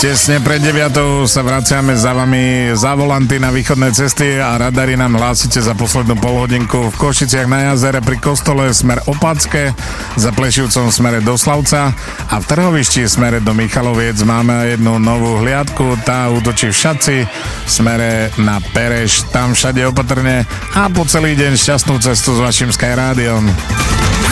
Tesne pred 9 sa vraciame za vami za volanty na východné cesty a radari nám hlásite za poslednú polhodinku v Košiciach na jazere pri kostole smer Opácké, za Plešivcom smere do Slavca a v Trhovišti smere do Michaloviec máme jednu novú hliadku, tá útočí v Šaci smere na Pereš, tam všade opatrne a po celý deň šťastnú cestu s vašim Sky Rádiom.